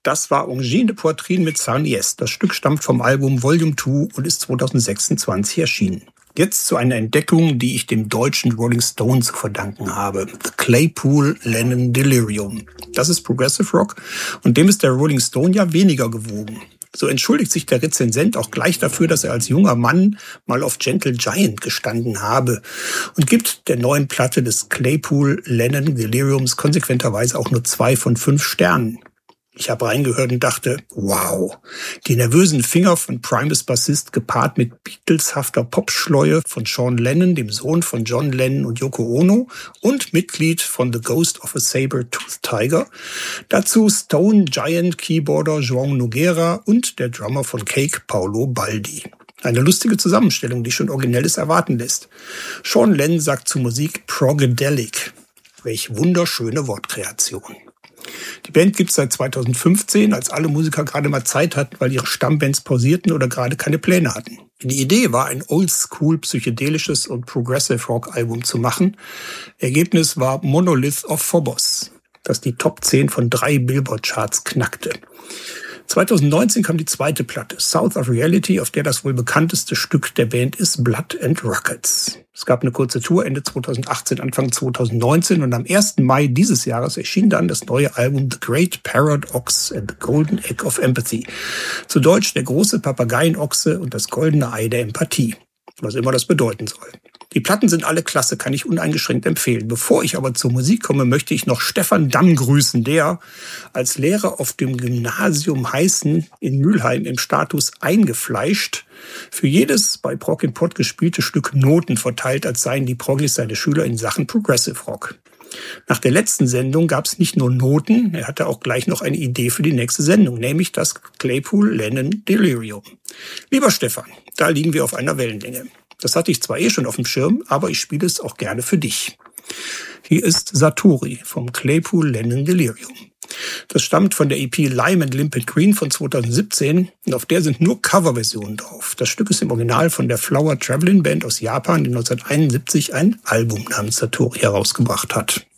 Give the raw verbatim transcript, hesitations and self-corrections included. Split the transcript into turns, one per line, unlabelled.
Das war Ongine de Poitrine mit Sarnies. Das Stück stammt vom Album Volume zwei und ist zweitausendsechsundzwanzig erschienen. Jetzt zu einer Entdeckung, die ich dem deutschen Rolling Stone zu verdanken habe. The Claypool Lennon Delirium. Das ist Progressive Rock und dem ist der Rolling Stone ja weniger gewogen. So entschuldigt sich der Rezensent auch gleich dafür, dass er als junger Mann mal auf Gentle Giant gestanden habe und gibt der neuen Platte des Claypool Lennon Deliriums konsequenterweise auch nur zwei von fünf Sternen. Ich habe reingehört und dachte, wow, die nervösen Finger von Primus Bassist gepaart mit Beatleshafter Popschleue von Sean Lennon, dem Sohn von John Lennon und Yoko Ono und Mitglied von The Ghost of a Saber-Toothed Tiger. Dazu Stone Giant Keyboarder João Nogueira und der Drummer von Cake, Paolo Baldi. Eine lustige Zusammenstellung, die schon Originelles erwarten lässt. Sean Lennon sagt zur Musik Progedelic. Welch wunderschöne Wortkreation. Die Band gibt es seit zweitausendfünfzehn, als alle Musiker gerade mal Zeit hatten, weil ihre Stammbands pausierten oder gerade keine Pläne hatten. Die Idee war, ein oldschool psychedelisches und Progressive Rock Album zu machen. Ergebnis war Monolith of Phobos, das die Top zehn von drei Billboard-Charts knackte. zweitausendneunzehn kam die zweite Platte, South of Reality, auf der das wohl bekannteste Stück der Band ist, Blood and Rockets. Es gab eine kurze Tour Ende zweitausendachtzehn, Anfang zweitausendneunzehn und am ersten Mai dieses Jahres erschien dann das neue Album The Great Paradox and the Golden Egg of Empathy. Zu Deutsch der große Papageienochse und das goldene Ei der Empathie. Was immer das bedeuten soll. Die Platten sind alle klasse, kann ich uneingeschränkt empfehlen. Bevor ich aber zur Musik komme, möchte ich noch Stefan Damm grüßen, der als Lehrer auf dem Gymnasium Heißen in Mülheim im Status eingefleischt für jedes bei Prog in Pod gespielte Stück Noten verteilt, als seien die Proggies seine Schüler in Sachen Progressive Rock. Nach der letzten Sendung gab es nicht nur Noten, er hatte auch gleich noch eine Idee für die nächste Sendung, nämlich das Claypool Lennon Delirium. Lieber Stefan, da liegen wir auf einer Wellenlänge. Das hatte ich zwar eh schon auf dem Schirm, aber ich spiele es auch gerne für dich. Hier ist Satori vom Claypool Lennon Delirium. Das stammt von der E P Lime and Limpid Green von zweitausendsiebzehn und auf der sind nur Coverversionen drauf. Das Stück ist im Original von der Flower Traveling Band aus Japan, die neunzehnhunderteinundsiebzig ein Album namens Satori herausgebracht hat.